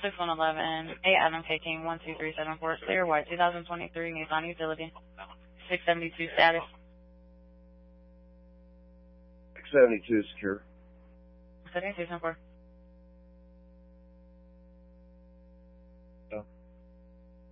6111, 8 Adam K. King, 12374, clear white, 2023, Nissan Utility, 672 status. 672 secure. 7274.